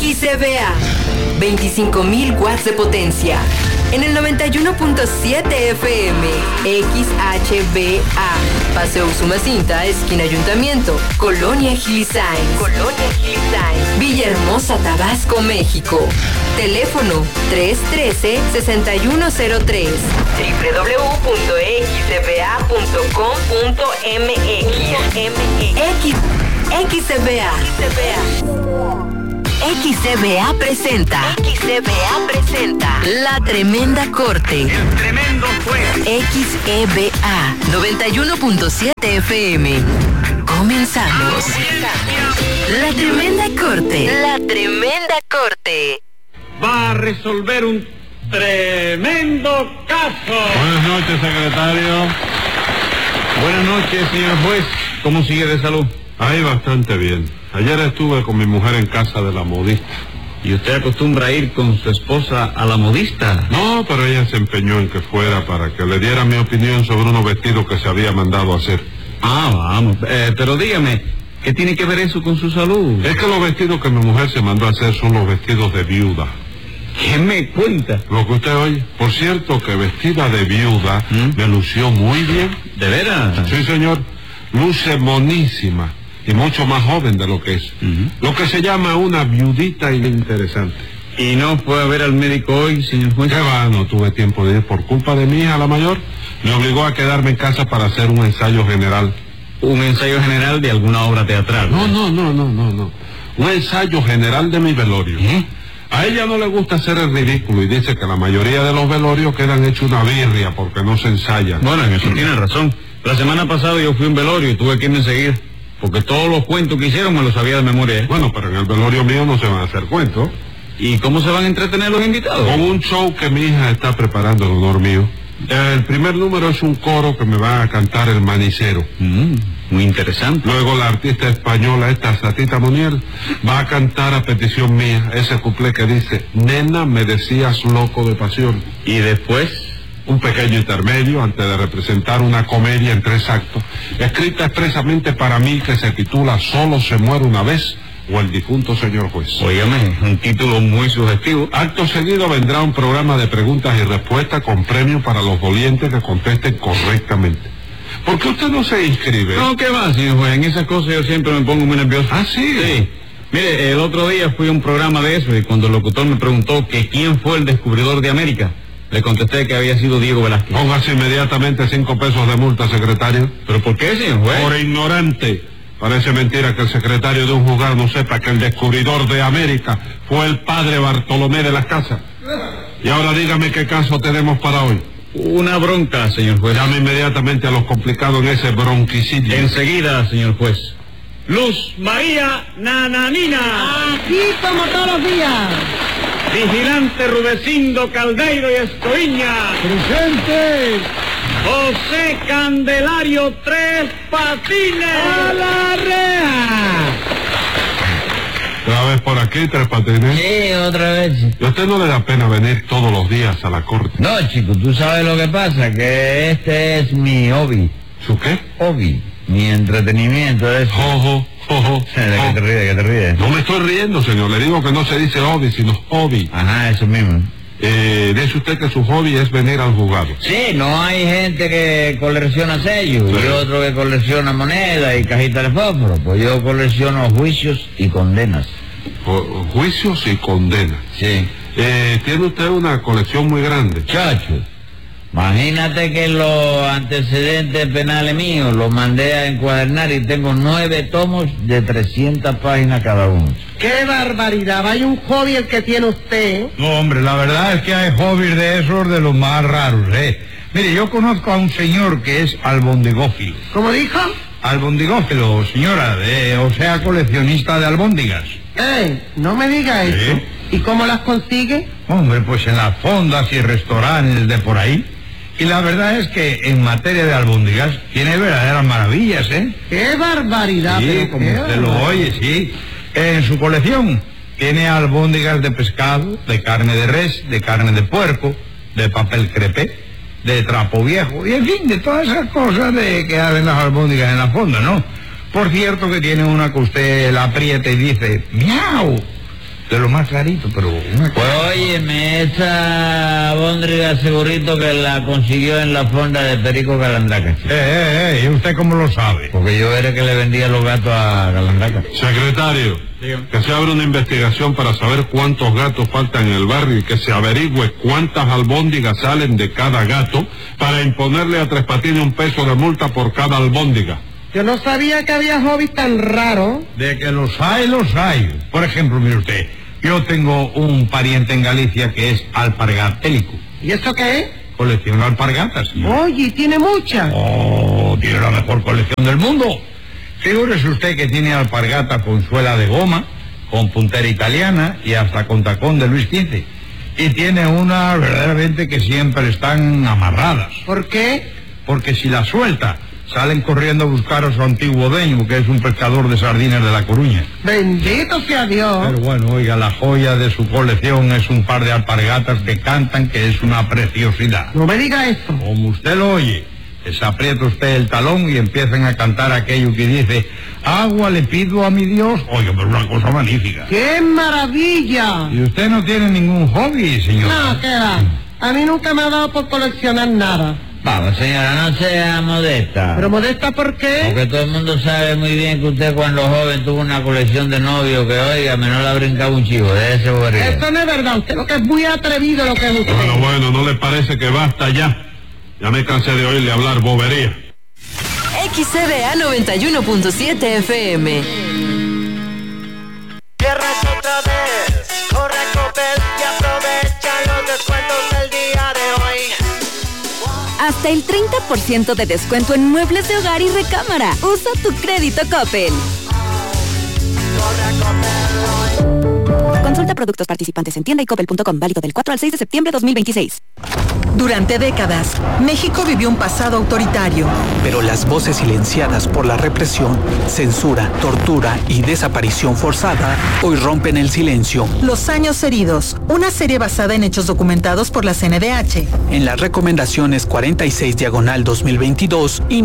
XCBA, 25.000 watts de potencia. En el 91.7 FM, XHBA, Paseo Usumacinta, esquina Ayuntamiento, Colonia Gilisain. Villahermosa, Tabasco, México. Teléfono 313-6103. www.xcba.com.mx. XCBA. XCBA presenta La Tremenda Corte. El tremendo juez. XEBA 91.7 FM. Comenzamos. La Tremenda Corte. Va a resolver un tremendo caso. Buenas noches, secretario. Buenas noches, señor juez. ¿Cómo sigue de salud? Ahí bastante bien. Ayer estuve con mi mujer en casa de la modista. ¿Y usted acostumbra a ir con su esposa a la modista? No, pero ella se empeñó en que fuera para que le diera mi opinión sobre unos vestidos que se había mandado a hacer. Ah, vamos. Pero dígame, ¿qué tiene que ver eso con su salud? Es que los vestidos que mi mujer se mandó a hacer son los vestidos de viuda. ¿Qué me cuenta? Lo que usted oye. Por cierto, que vestida de viuda me lució muy bien. ¿De veras? Sí, señor. Luce monísima. Y mucho más joven de lo que es. Lo que se llama una viudita interesante. ¿Y no fue a ver al médico hoy, señor juez? ¿Qué va? No tuve tiempo de ir por culpa de mi hija, la mayor. Me obligó a quedarme en casa para hacer un ensayo general. ¿Un ensayo general de alguna obra teatral? No. Un ensayo general de mi velorio. A ella no le gusta hacer el ridículo y dice que la mayoría de los velorios quedan hechos una birria porque no se ensayan. Bueno, en eso tiene razón. La semana pasada yo fui a un velorio y tuve que irme enseguida, porque todos los cuentos que hicieron me los sabía de memoria. Bueno, pero en el velorio mío no se van a hacer cuentos. ¿Y cómo se van a entretener los invitados? Con un show que mi hija está preparando en honor mío. El primer número es un coro que me va a cantar el manicero. Muy interesante. Luego la artista española, esta Satita Moniel, va a cantar a petición mía ese cuplé que dice: nena, me decías loco de pasión. ¿Y después? Un pequeño intermedio antes de representar una comedia en 3 actos, escrita expresamente para mí, que se titula Solo se muere una vez, o El difunto señor juez. Óigame, un título muy sugestivo. Acto seguido vendrá un programa de preguntas y respuestas con premio para los dolientes que contesten correctamente. ¿Por qué usted no se inscribe? No, ¿qué va, señor juez? En esas cosas yo siempre me pongo muy nervioso. ¿Ah, sí? Sí. Mire, el otro día fui a un programa de eso y cuando el locutor me preguntó que quién fue el descubridor de América, le contesté que había sido Diego Velázquez. Póngase inmediatamente 5 pesos de multa, secretario. ¿Pero por qué, señor juez? Por ignorante. Parece mentira que el secretario de un juzgado no sepa que el descubridor de América fue el padre Bartolomé de las Casas. Y ahora dígame qué caso tenemos para hoy. Una bronca, señor juez. Llame inmediatamente a los complicados en ese bronquicidio. Enseguida, señor juez. Luz María Nananina. Aquí como todos los días. Vigilante Rudecindo Caldeiro y Escoviña. ¡Presente! José Candelario Tres Patines. ¡A la reja! ¿Otra vez por aquí, Tres Patines? Sí, otra vez. ¿Y a usted no le da pena venir todos los días a la corte? No, chico, tú sabes lo que pasa, que este es mi hobby. ¿Su qué? Hobby, mi entretenimiento es... Jojo. ¿De qué te ríes? No me estoy riendo, señor. Le digo que no se dice hobby, sino hobby. Ajá, eso mismo. Dice usted que su hobby es venir al juzgado. Sí, no hay gente que colecciona sellos, y otro que colecciona monedas y cajitas de fósforo. Pues yo colecciono juicios y condenas. Juicios y condenas. Sí. Tiene usted una colección muy grande. Chacho, imagínate que los antecedentes penales míos los mandé a encuadernar y tengo 9 tomos de 300 páginas cada uno. ¡Qué barbaridad! Vaya un hobby el que tiene usted. No, hombre, la verdad es que hay hobbies de esos de los más raros, Mire, yo conozco a un señor que es albondigófilo. ¿Cómo dijo? Albondigófilo, señora, o sea, coleccionista de albóndigas. No me diga eso. ¿Sí? ¿Y cómo las consigue? Hombre, pues en las fondas y restaurantes de por ahí. Y la verdad es que en materia de albóndigas tiene verdaderas maravillas, ¡Qué barbaridad! Sí, pero como qué usted lo barbaridad. oye, sí. En su colección tiene albóndigas de pescado, de carne de res, de carne de puerco, de papel crepé, de trapo viejo, y en fin, de todas esas cosas de que hacen las albóndigas en la fonda, ¿no? Por cierto que tiene una que usted la aprieta y dice, ¡miau! de lo más clarito, pero una Pues óyeme, esa bóndriga segurito que la consiguió en la fonda de Perico Calandraca. ¿y usted cómo lo sabe? Porque yo era que le vendía los gatos a Calandraca. Secretario, que se abra una investigación para saber cuántos gatos faltan en el barrio y que se averigüe cuántas albóndigas salen de cada gato para imponerle a Tres Patines un peso de multa por cada albóndiga. Yo no sabía que había hobbies tan raros. De que los hay, los hay. Por ejemplo, mire usted, yo tengo un pariente en Galicia que es alpargatélico. ¿Y eso qué es? Colecciona alpargatas, señor. Oye, tiene muchas. Oh, tiene la mejor colección del mundo. Figúrese usted que tiene alpargata con suela de goma, con puntera italiana y hasta con tacón de Luis XV. Y tiene unas verdaderamente que siempre están amarradas. ¿Por qué? Porque si la suelta, salen corriendo a buscar a su antiguo dueño, que es un pescador de sardinas de La Coruña. Bendito sea Dios. Pero bueno, oiga, la joya de su colección es un par de alpargatas que cantan, que es una preciosidad. No me diga eso. Como usted lo oye, se aprieta usted el talón y empiezan a cantar aquello que dice: agua le pido a mi Dios. Oiga, pero una cosa magnífica. ¡Qué maravilla! ¿Y usted no tiene ningún hobby, señora? No, ¿qué va? A mí nunca me ha dado por coleccionar nada. Vamos, señora, no sea modesta. ¿Pero modesta por qué? Porque todo el mundo sabe muy bien que usted cuando joven tuvo una colección de novios que, oiga, me no la brincaba un chivo, de ese bobería. Eso no es verdad. Usted lo que es muy atrevido lo que es usted. Bueno, ¿no le parece que basta ya? Ya me cansé de oírle hablar bobería. XCBA 91.7 FM. Viernes otra vez, corre a Coppel y aprovecha los descuentos del día de hoy. Hasta el 30% de descuento en muebles de hogar y recámara. Usa tu crédito Coppel. Corre a Coppel hoy. Consulta productos participantes en tienda y coppel.com, válido del 4 al 6 de septiembre de 2026. Durante décadas, México vivió un pasado autoritario. Pero las voces silenciadas por la represión, censura, tortura y desaparición forzada hoy rompen el silencio. Los años heridos, una serie basada en hechos documentados por la CNDH. En las recomendaciones 46/2022 y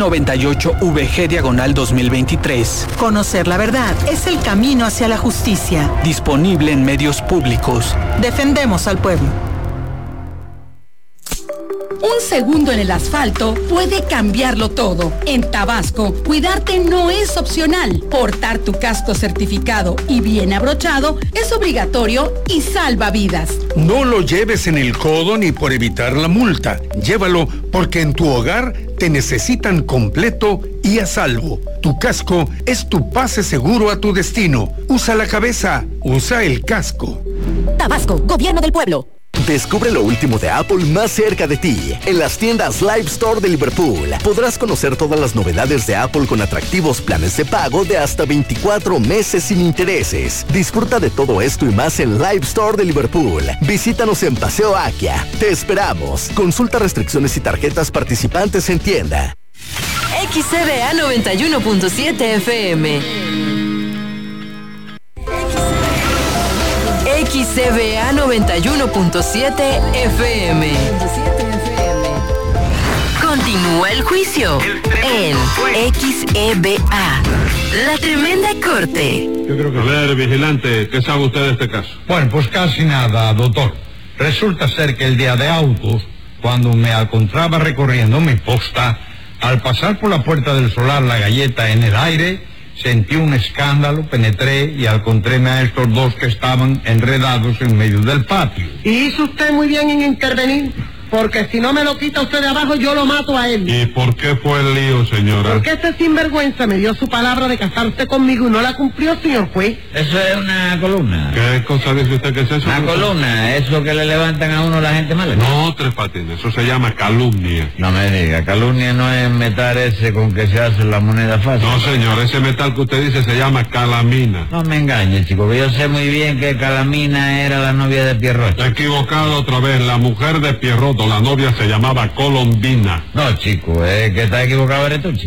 98VG/2023. Conocer la verdad es el camino hacia la justicia. Disponible en medios públicos. Defendemos al pueblo. Un segundo en el asfalto puede cambiarlo todo. En Tabasco, cuidarte no es opcional. Portar tu casco certificado y bien abrochado es obligatorio y salva vidas. No lo lleves en el codo ni por evitar la multa. Llévalo porque en tu hogar te necesitan completo y a salvo. Tu casco es tu pase seguro a tu destino. Usa la cabeza, usa el casco. Tabasco, Gobierno del Pueblo. Descubre lo último de Apple más cerca de ti. En las tiendas Live Store de Liverpool podrás conocer todas las novedades de Apple con atractivos planes de pago de hasta 24 meses sin intereses. Disfruta de todo esto y más en Live Store de Liverpool. Visítanos en Paseo Akia. Te esperamos. Consulta restricciones y tarjetas participantes en tienda. XCBA 91.7 FM. XCBA 91.7 FM. Continúa el juicio en XEBA. La Tremenda Corte. Yo creo que... A ver, vigilante, ¿qué sabe usted de este caso? Bueno, pues casi nada, doctor. Resulta ser que el día de autos, cuando me encontraba recorriendo mi posta, al pasar por la puerta del solar La Galleta en el aire, sentí un escándalo, penetré y encontréme a estos dos que estaban enredados en medio del patio. Y hizo usted muy bien en intervenir, porque si no me lo quita usted de abajo, yo lo mato a él. ¿Y por qué fue el lío, señora? Porque este sinvergüenza me dio su palabra de casarse conmigo y no la cumplió, señor juez. Eso es una columna. ¿Qué cosa dice usted que es eso? Una columna, eso que le levantan a uno la gente mala. No, Tres Patines, eso se llama calumnia. No me diga, calumnia no es metal ese con que se hace la moneda fácil. No, señor, ese metal que usted dice se llama calamina. No me engañe, chico, que yo sé muy bien que Calamina era la novia de Pierrot. Equivocado otra vez, la mujer de Pierrot, la novia se llamaba Colombina. No, chico, que está equivocado eres tú, chico.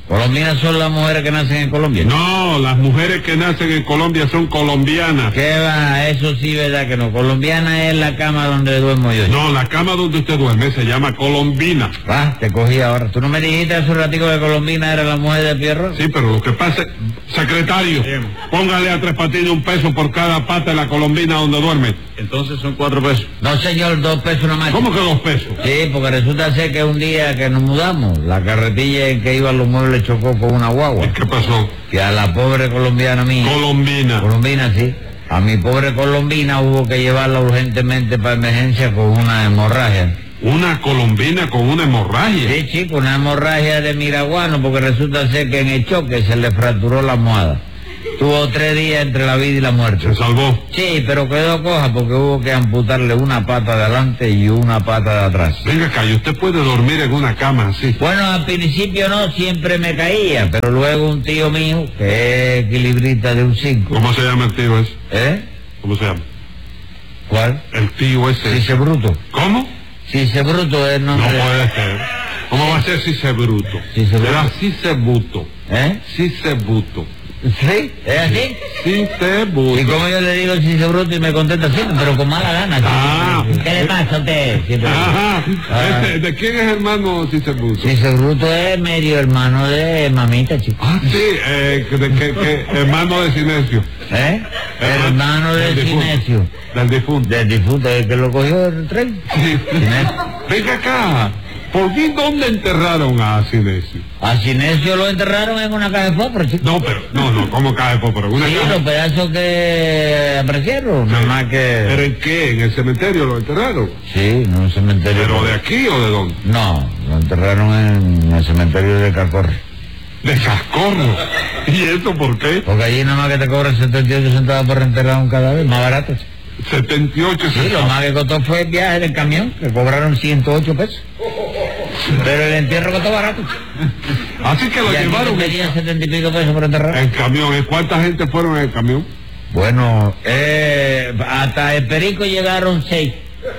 ¿Colombianas son las mujeres que nacen en Colombia? No, las mujeres que nacen en Colombia son colombianas. ¿Qué va? Eso sí, verdad que no. Colombiana es la cama donde duermo yo. No, la cama donde usted duerme se llama colombina. Va, te cogí ahora. ¿Tú no me dijiste hace un ratico que Colombina era la mujer de Pierro? Sí, pero lo que pasa es... Secretario, póngale a Tres Patines $1 por cada pata de la colombina donde duerme. Entonces son 4 pesos. No, señor, 2 pesos nomás. ¿Cómo que 2 pesos? Sí, porque resulta ser que un día que nos mudamos, la carretilla en que iban los muebles chocó con una guagua. ¿Y qué pasó? Que a la pobre colombiana mía... Colombina. Colombina, sí. A mi pobre colombina hubo que llevarla urgentemente para emergencia con una hemorragia. ¿Una colombina con una hemorragia? Sí, chico, una hemorragia de miraguano, porque resulta ser que en el choque se le fracturó la almohada. Tuvo 3 días entre la vida y la muerte. ¿Se salvó? Sí, pero quedó coja porque hubo que amputarle una pata de adelante y una pata de atrás. Venga acá, ¿y usted puede dormir en una cama así? Bueno, al principio no, siempre me caía, pero luego un tío mío, que es equilibrista de un 5. ¿Cómo se llama el tío ese? ¿Eh? ¿Cómo se llama? ¿Cuál? El tío ese. Cice Bruto. ¿Cómo? Cice Bruto es el nombre. No puede ser. ¿Cómo va a ser Cice Bruto? Será Cice Buto. ¿Eh? Cice Buto. ¿Sí? ¿Es así? Cice Buto. Y como yo le digo Cice Bruto y me contesta siempre, pero con mala gana. ¿Qué le pasa a usted? ¿De quién es hermano Cice Bruto? Cice Bruto es medio hermano de mamita, chico. Sí, hermano de Sinesio. ¿Eh? Hermano de Sinesio. Del difunto. Del difunto, el que lo cogió el tren. Sí. Venga acá. ¿Por qué dónde enterraron a Sinesio? A Sinesio lo enterraron en una caja de fósforo, chico. No, pero, no, ¿cómo caja de fósforo? Sí, los pedazos que aparecieron, nada más que... ¿Pero en qué? ¿En el cementerio lo enterraron? Sí, en un cementerio. ¿Pero de aquí o de dónde? No, lo enterraron en el cementerio de Cacorro. ¿De Cascorro? ¿Y eso por qué? Porque allí nada más que te cobran 78 centavos por enterrar un cadáver, más barato, chico. 78 centavos. Sí, lo más que costó fue el viaje del camión, que cobraron 108 pesos. Pero el entierro costó barato. Así que lo llevaron. Pedían 70 y pico pesos por enterrar. El camión, ¿y cuánta gente fueron en el camión? Bueno, hasta el Perico llegaron 6.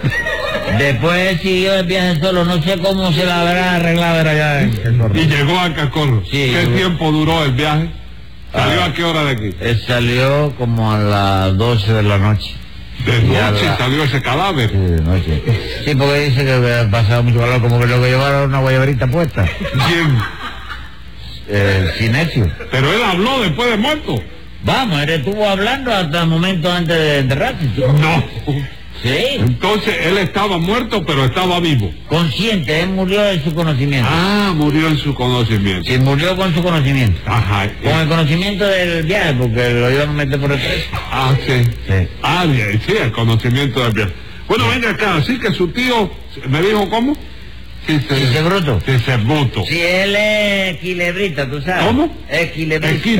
Después siguió el viaje solo, no sé cómo se la habrá arreglado allá en Cascorro. Y llegó a Cascorro. Sí. ¿Qué tiempo duró el viaje? ¿Salió a qué hora de aquí? Salió como a las 12 de la noche. ¿De noche salió ese cadáver? Sí, de noche. Sí, porque dice que había pasado mucho calor, como que lo que llevaron una guayaberita puesta. ¿Quién? Sinesio. Pero él habló después de muerto. Vamos, él estuvo hablando hasta el momento antes de enterrarse. No. Sí. Entonces él estaba muerto, pero estaba vivo. Consciente, él murió en su conocimiento. Ah, murió en su conocimiento. Sí, murió con su conocimiento. Ajá. Con el conocimiento del viaje, porque lo iban a meter por el preso. Ah, sí. Sí. Ah, bien, sí, el conocimiento del viaje. Bueno, venga acá, así que su tío, ¿me dijo cómo? Cice Bruto. Cice Bruto. Sí, él es equilibrista, ¿tú sabes? ¿Cómo? Equilibrista.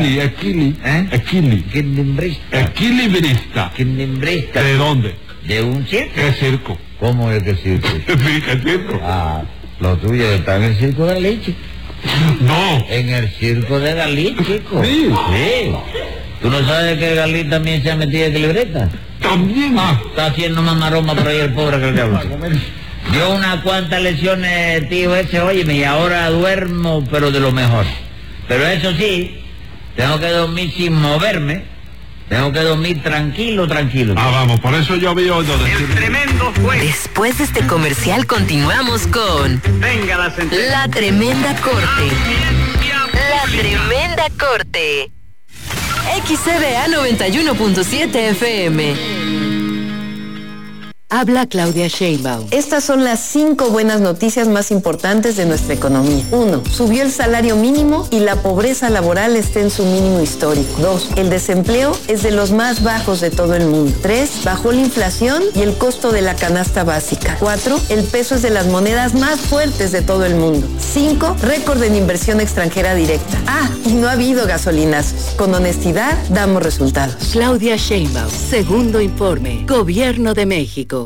Equilibrista. Equilibrista. ¿De dónde? ¿De un circo? ¿Qué circo? ¿Cómo es que circo? Sí, ¿qué circo? Ah, lo tuyo está en el circo de Dalí, chico. No. En el circo de Dalí, chico. Sí. Sí. ¿Tú no sabes que Dalí también se ha metido en equilibrista? También. Está haciendo más maroma por ahí el pobre que el diablo. Dio unas cuantas lesiones, tío ese, óyeme, y ahora duermo, pero de lo mejor. Pero eso sí, tengo que dormir sin moverme. Tengo que dormir tranquilo. Ah, vamos, por eso yo vi hoy El tremendo juez. Después de este comercial continuamos con Venga la sentencia. La Tremenda Corte. La Tremenda Corte. XCBA 91.7 FM. Habla Claudia Sheinbaum. Estas son las 5 buenas noticias más importantes de nuestra economía. 1. Subió el salario mínimo y la pobreza laboral está en su mínimo histórico. 2. El desempleo es de los más bajos de todo el mundo. 3. Bajó la inflación y el costo de la canasta básica. 4. El peso es de las monedas más fuertes de todo el mundo. 5. Récord en inversión extranjera directa. Y no ha habido gasolinazos. Con honestidad damos resultados. Claudia Sheinbaum. Segundo informe. Gobierno de México.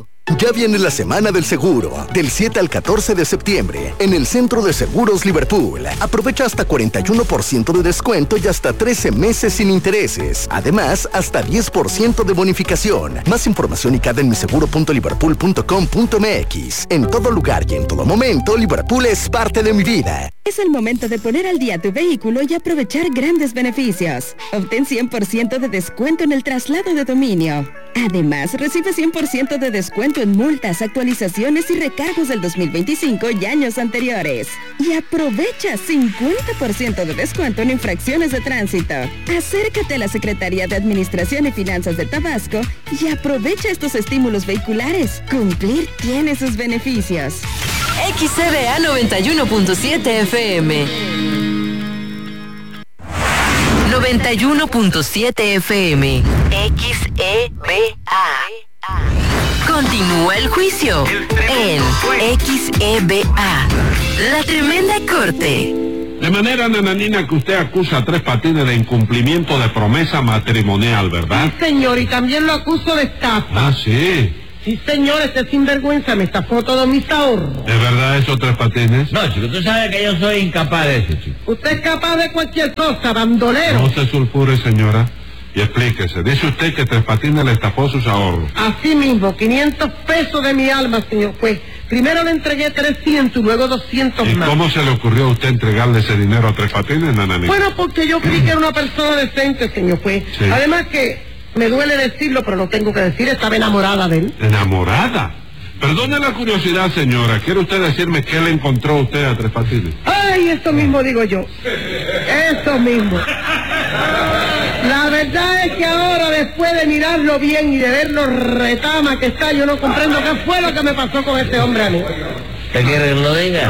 Ya viene la Semana del Seguro, del 7 al 14 de septiembre, en el Centro de Seguros Liverpool. Aprovecha hasta 41% de descuento y hasta 13 meses sin intereses. Además, hasta 10% de bonificación. Más información y cada en miseguro.liverpool.com.mx. En todo lugar y en todo momento, Liverpool es parte de mi vida. Es el momento de poner al día tu vehículo y aprovechar grandes beneficios. Obtén 100% de descuento en el traslado de dominio. Además, recibe 100% de descuento en multas, actualizaciones y recargos del 2025 y años anteriores. Y aprovecha 50% de descuento en infracciones de tránsito. Acércate a la Secretaría de Administración y Finanzas de Tabasco y aprovecha estos estímulos vehiculares. Cumplir tiene sus beneficios. XCBA 91.7 FM. 91.7 FM. XEBA. Continúa el juicio en XEBA. La Tremenda Corte. De manera, nananina, que usted acusa a Tres Patines de incumplimiento de promesa matrimonial, ¿verdad? Sí, señor, y también lo acuso de estafa. Ah, sí. Sí, señor, este sinvergüenza me estafó todos mis ahorros. ¿Es verdad eso, Tres Patines? No, chico, tú sabes que yo soy incapaz de eso, chico. Usted es capaz de cualquier cosa, bandolero. No se sulfure, señora, y explíquese. Dice usted que Tres Patines le estafó sus ahorros. Así mismo, 500 pesos de mi alma, señor juez. Primero le entregué 300 y luego 200 ¿Y más. cómo se le ocurrió a usted entregarle ese dinero a Tres Patines, nananina? Bueno, porque yo creí que era una persona decente, señor juez. Sí. Además que, me duele decirlo, pero lo tengo que decir, estaba enamorada de él. ¿Enamorada? Perdone la curiosidad, señora. ¿Quiere usted decirme qué le encontró usted a Tres Patines? Ay, eso mismo digo yo. Eso mismo. La verdad es que ahora, después de mirarlo bien y de ver lo retama que está, yo no comprendo qué fue lo que me pasó con este hombre a mí. ¿Te quiere que lo diga?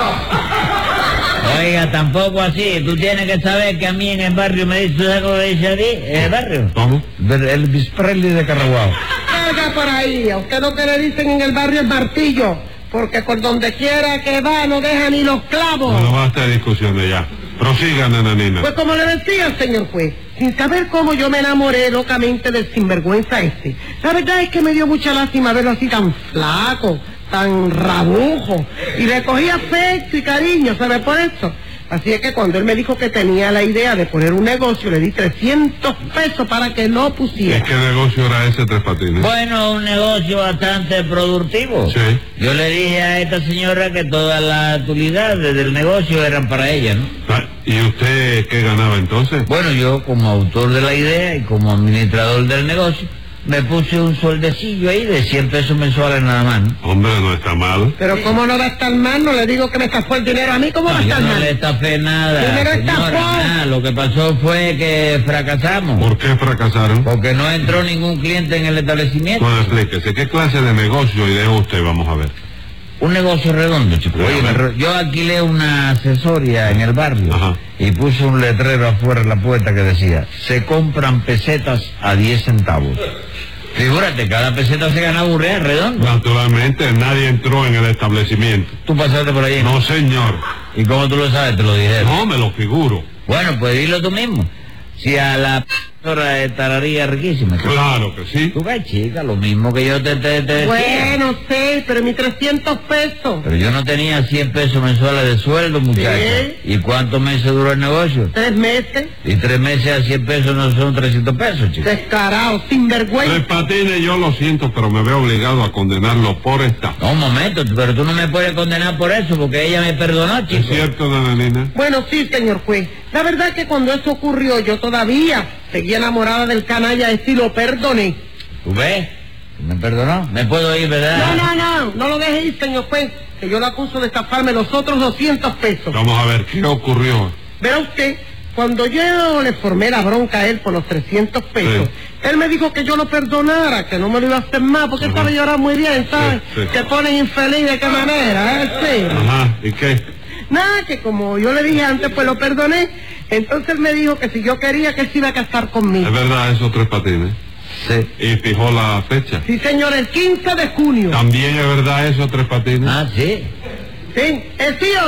Oiga, tampoco así. Tú tienes que saber que a mí en el barrio me dice, ¿sabes cómo me dice a ti? ¿En el barrio? ¿Cómo? El Bisprelli de Carraguao. Salga por ahí. A usted lo que le dicen en el barrio es martillo. Porque por donde quiera que va no deja ni los clavos. No basta de discusiones ya. Prosiga, nananina. Pues como le decía, señor juez, sin saber cómo yo me enamoré locamente del sinvergüenza este. La verdad es que me dio mucha lástima verlo así tan flaco, tan rabujo, y le cogí afecto y cariño, ¿sabe por eso? Así es que cuando él me dijo que tenía la idea de poner un negocio, le di 300 pesos para que lo pusiera. ¿Y qué negocio era ese, Tres Patines? Bueno, un negocio bastante productivo. Sí. Yo le dije a esta señora que todas las utilidades del negocio eran para ella, ¿no? ¿Y usted qué ganaba entonces? Bueno, yo como autor de la idea y como administrador del negocio, me puse un sueldecillo ahí de 100 pesos mensuales nada más, ¿no? Hombre, no está mal. Pero ¿cómo no va a estar mal? No le digo que me estafó el dinero a mí, ¿cómo va a estar Yo no mal? le estafé nada, ¿Quién me lo señora, estafó? nada. Lo que pasó fue que fracasamos. ¿Por qué fracasaron? Porque no entró ningún cliente en el establecimiento. Bueno, explíquese, ¿qué clase de negocio ideó usted? Vamos a ver. Un negocio redondo, chico. Oye, yo alquilé una asesoría en el barrio. Ajá. Y puse un letrero afuera en la puerta que decía, se compran pesetas a 10 centavos. Figúrate, cada peseta se ganaba un real redondo. Naturalmente, nadie entró en el establecimiento. ¿Tú pasaste por ahí? No, señor. ¿Y cómo tú lo sabes? Te lo dijeron. No, me lo figuro. Bueno, pues dilo tú mismo. Si a la hora de tararía riquísima. Claro que sí. Tú ves, chica, lo mismo que yo te decía. Bueno, sí, pero mis 300 pesos. Pero yo no tenía 100 pesos mensuales de sueldo, muchacha. Sí. ¿Y cuántos meses duró el negocio? 3 meses. Y 3 meses a 100 pesos no son 300 pesos, chica. Descarado, sinvergüenza. Tres Patines, yo lo siento, pero me veo obligado a condenarlo por estafa. No, un momento, pero tú no me puedes condenar por eso, porque ella me perdonó, chico. ¿Es cierto, nananina? Bueno, sí, señor juez. La verdad es que cuando eso ocurrió, yo todavía seguía enamorada del canalla y lo perdoné. ¿Tú ves? ¿Me perdonó? ¿Me puedo ir, verdad? No lo deje ir, señor juez, que yo lo acuso de estafarme los otros 200 pesos. Vamos a ver, ¿qué ocurrió? Verá usted, cuando yo le formé la bronca a él por los 300 pesos, él me dijo que yo lo perdonara, que no me lo iba a hacer más, porque él sabe llorar muy bien, ¿sabes? Que ponen infeliz de qué manera, ¿eh? Sí. Ajá, ¿y qué? Nada, que como yo le dije antes, pues lo perdoné. Entonces él me dijo que si yo quería, que él se iba a casar conmigo. ¿Es verdad eso, Tres Patines? Sí. ¿Y fijó la fecha? Sí, señor, el 15 de junio. ¿También es verdad eso, Tres Patines? Ah, sí. ¿Sí? ¿Es sí o no?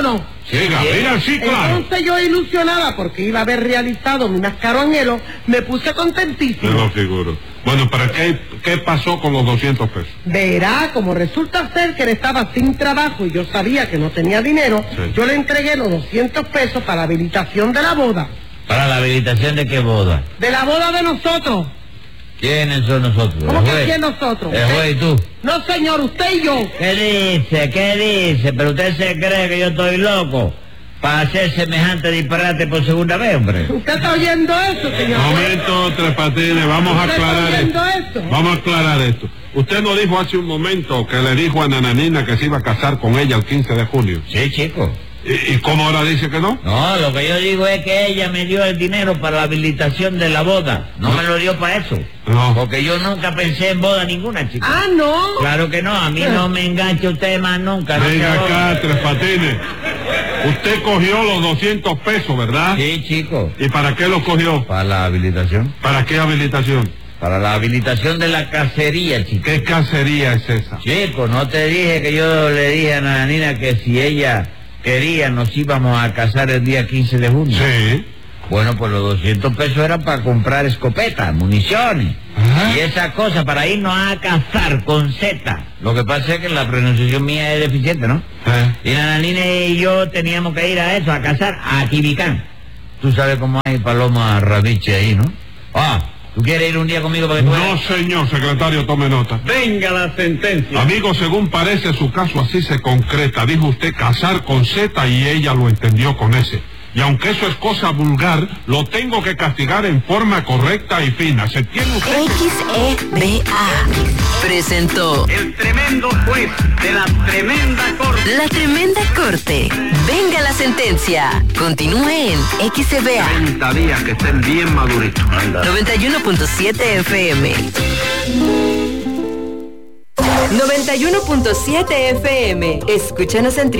Diga, sí, claro. Entonces yo, ilusionada porque iba a haber realizado mi mascaroñelo, me puse contentísima. Me lo figuro. Bueno, ¿para qué pasó con los 200 pesos? Verá, como resulta ser que él estaba sin trabajo y yo sabía que no tenía dinero, yo le entregué los 200 pesos para la habilitación de la boda. ¿Para la habilitación de qué boda? De la boda de nosotros. ¿Quiénes son nosotros? ¿Cómo que quién nosotros? ¿El juez y tú? No, señor, usted y yo. ¿Qué dice? ¿Pero usted se cree que yo estoy loco para hacer semejante disparate por segunda vez, hombre? ¿Usted está oyendo eso, señor? Momento, Tres Patines, vamos a aclarar esto. Vamos a aclarar esto. Usted nos dijo hace un momento que le dijo a Nananina que se iba a casar con ella el 15 de junio. Sí, chico. ¿Y cómo ahora dice que no? No, lo que yo digo es que ella me dio el dinero para la habilitación de la boda. No me lo dio para eso. No. Porque yo nunca pensé en boda ninguna, chico. Ah, ¿no? Claro que no, a mí no me engancha usted más nunca. Venga acá, Tres Patines. Usted cogió los 200 pesos, ¿verdad? Sí, chico. ¿Y para qué los cogió? Para la habilitación. ¿Para qué habilitación? Para la habilitación de la cacería, chico. ¿Qué cacería es esa? Chico, ¿no te dije que yo le dije a Nananina que si ella quería nos íbamos a casar el día 15 de junio? Sí. Bueno, pues los 200 pesos eran para comprar escopetas, municiones y esas cosas para irnos a cazar con Z. Lo que pasa es que la pronunciación mía es deficiente, ¿no? Y Nananina y yo teníamos que ir a eso, a cazar a Quibicán. Tú sabes cómo hay paloma rabiche ahí, ¿no? ¿Tú quieres ir un día conmigo para que tú veas? No, señor secretario, tome nota. Venga la sentencia. Amigo, según parece su caso así se concreta. Dijo usted casar con Z y ella lo entendió con S. Y aunque eso es cosa vulgar, lo tengo que castigar en forma correcta y fina. ¿Se tiene usted? XEBA presentó El tremendo juez de la tremenda corte. La Tremenda Corte. Venga la sentencia. Continúe en XEBA 30 días que estén bien maduritos. 91.7 FM. 91.7 FM. Escúchanos en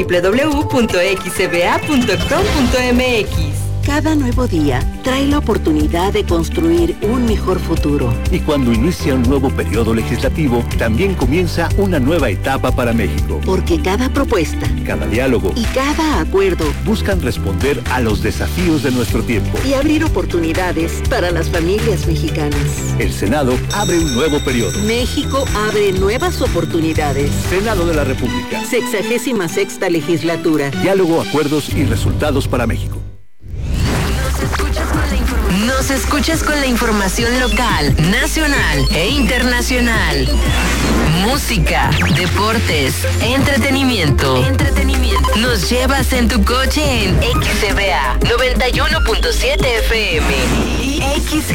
www.xcba.com.mx. Cada nuevo día trae la oportunidad de construir un mejor futuro. Y cuando inicia un nuevo periodo legislativo, también comienza una nueva etapa para México. Porque cada propuesta, cada diálogo y cada acuerdo buscan responder a los desafíos de nuestro tiempo y abrir oportunidades para las familias mexicanas. El Senado abre un nuevo periodo. México abre nuevas oportunidades. Senado de la República. 66ª legislatura. Diálogo, acuerdos y resultados para México. Nos escuchas con la información local, nacional e internacional. Música, deportes, entretenimiento. Nos llevas en tu coche en XCBA 91.7 FM y XEBA